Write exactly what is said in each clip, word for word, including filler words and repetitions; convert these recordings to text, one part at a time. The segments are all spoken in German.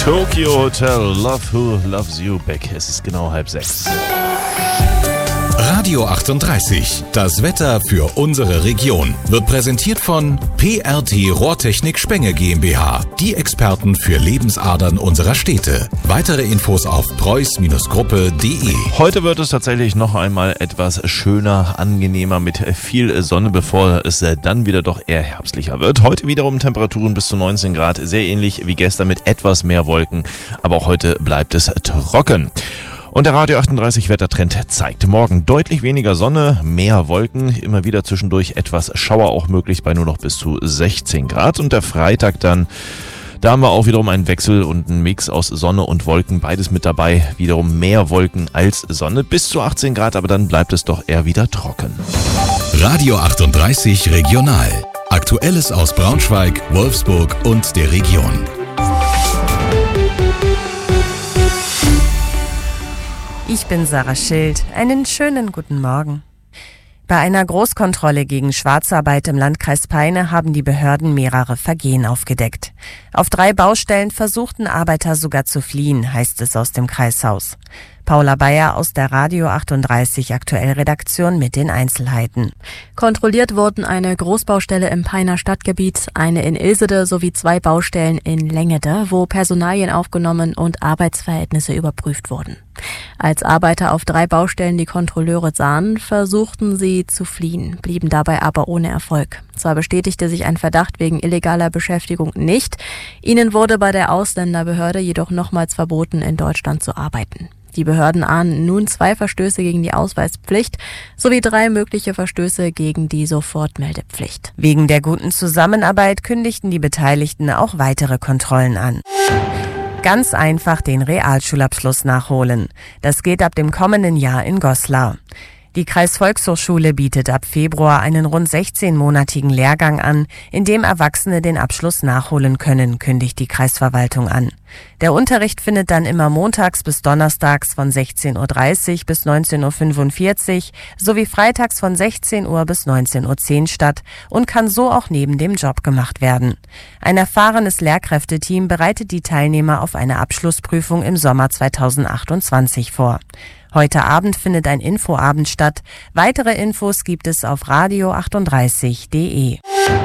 Tokyo Hotel, Love Who Loves You Back. Es ist genau halb sechs. Radio achtunddreißig, das Wetter für unsere Region, wird präsentiert von P R T Rohrtechnik Spenge GmbH, die Experten für Lebensadern unserer Städte. Weitere Infos auf preuß Gruppe punkt de. Heute wird es tatsächlich noch einmal etwas schöner, angenehmer mit viel Sonne, bevor es dann wieder doch eher herbstlicher wird. Heute wiederum Temperaturen bis zu neunzehn Grad, sehr ähnlich wie gestern mit etwas mehr Wolken, aber auch heute bleibt es trocken. Und der Radio achtunddreißig Wettertrend zeigt morgen deutlich weniger Sonne, mehr Wolken, immer wieder zwischendurch etwas Schauer auch möglich bei nur noch bis zu sechzehn Grad. Und der Freitag dann, da haben wir auch wiederum einen Wechsel und einen Mix aus Sonne und Wolken, beides mit dabei. Wiederum mehr Wolken als Sonne, bis zu achtzehn Grad, aber dann bleibt es doch eher wieder trocken. Radio achtunddreißig Regional. Aktuelles aus Braunschweig, Wolfsburg und der Region. Ich bin Sarah Schild. Einen schönen guten Morgen. Bei einer Großkontrolle gegen Schwarzarbeit im Landkreis Peine haben die Behörden mehrere Vergehen aufgedeckt. Auf drei Baustellen versuchten Arbeiter sogar zu fliehen, heißt es aus dem Kreishaus. Paula Bayer aus der Radio achtunddreißig Aktuell-Redaktion mit den Einzelheiten. Kontrolliert wurden eine Großbaustelle im Peiner Stadtgebiet, eine in Ilsede sowie zwei Baustellen in Längede, wo Personalien aufgenommen und Arbeitsverhältnisse überprüft wurden. Als Arbeiter auf drei Baustellen die Kontrolleure sahen, versuchten sie zu fliehen, blieben dabei aber ohne Erfolg. Zwar bestätigte sich ein Verdacht wegen illegaler Beschäftigung nicht, ihnen wurde bei der Ausländerbehörde jedoch nochmals verboten, in Deutschland zu arbeiten. Die Behörden ahnen nun zwei Verstöße gegen die Ausweispflicht sowie drei mögliche Verstöße gegen die Sofortmeldepflicht. Wegen der guten Zusammenarbeit kündigten die Beteiligten auch weitere Kontrollen an. Ganz einfach den Realschulabschluss nachholen. Das geht ab dem kommenden Jahr in Goslar. Die Kreisvolkshochschule bietet ab Februar einen rund sechzehnmonatigen Lehrgang an, in dem Erwachsene den Abschluss nachholen können, kündigt die Kreisverwaltung an. Der Unterricht findet dann immer montags bis donnerstags von sechzehn Uhr dreißig bis neunzehn Uhr fünfundvierzig sowie freitags von sechzehn Uhr bis neunzehn Uhr zehn statt und kann so auch neben dem Job gemacht werden. Ein erfahrenes Lehrkräfteteam bereitet die Teilnehmer auf eine Abschlussprüfung im Sommer zweitausendachtundzwanzig vor. Heute Abend findet ein Infoabend statt. Weitere Infos gibt es auf radio achtunddreißig punkt de.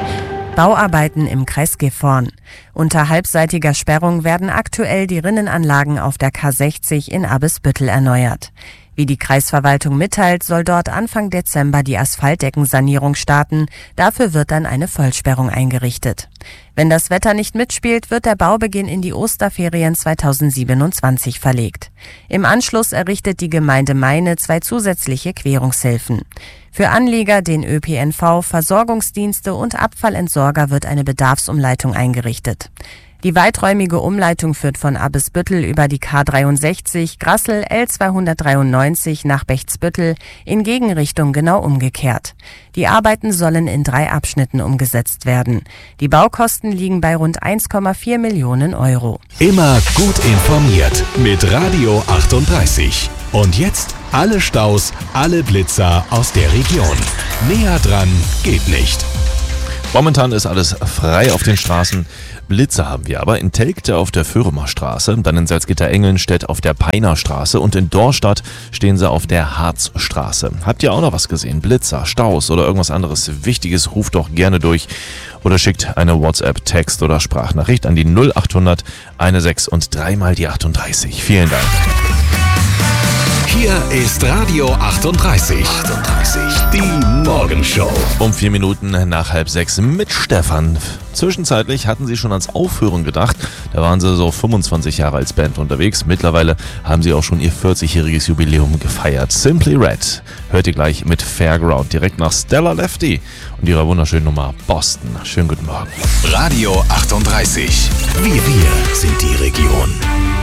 Bauarbeiten im Kreis Gifhorn. Unter halbseitiger Sperrung werden aktuell die Rinnenanlagen auf der K sechzig in Abbesbüttel erneuert. Wie die Kreisverwaltung mitteilt, soll dort Anfang Dezember die Asphaltdeckensanierung starten. Dafür wird dann eine Vollsperrung eingerichtet. Wenn das Wetter nicht mitspielt, wird der Baubeginn in die Osterferien zweitausendsiebenundzwanzig verlegt. Im Anschluss errichtet die Gemeinde Meine zwei zusätzliche Querungshilfen. Für Anlieger, den Ö P N V, Versorgungsdienste und Abfallentsorger wird eine Bedarfsumleitung eingerichtet. Die weiträumige Umleitung führt von Abbesbüttel über die K dreiundsechzig, Grassel L zweihundertdreiundneunzig nach Bechtsbüttel in Gegenrichtung genau umgekehrt. Die Arbeiten sollen in drei Abschnitten umgesetzt werden. Die Baukosten liegen bei rund eins Komma vier Millionen Euro. Immer gut informiert mit Radio achtunddreißig. Und jetzt alle Staus, alle Blitzer aus der Region. Näher dran geht nicht. Momentan ist alles frei auf den Straßen. Blitzer haben wir aber in Telgte auf der Föhremer Straße, dann in Salzgitter-Engelnstedt auf der Peiner Straße und in Dorstadt stehen sie auf der Harzstraße. Habt ihr auch noch was gesehen? Blitzer, Staus oder irgendwas anderes Wichtiges? Ruft doch gerne durch oder schickt eine WhatsApp, Text oder Sprachnachricht an die null achthundert sechzehn und dreimal die achtunddreißig. Vielen Dank. Hier ist Radio achtunddreißig. achtunddreißig. Die Morgenshow. Um vier Minuten nach halb sechs mit Stefan. Zwischenzeitlich hatten sie schon ans Aufhören gedacht. Da waren sie so fünfundzwanzig Jahre als Band unterwegs. Mittlerweile haben sie auch schon ihr vierzigjähriges Jubiläum gefeiert. Simply Red hört ihr gleich mit Fairground direkt nach Stella Lefty und ihrer wunderschönen Nummer Boston. Schönen guten Morgen. Radio achtunddreißig. Wir, wir sind die Region.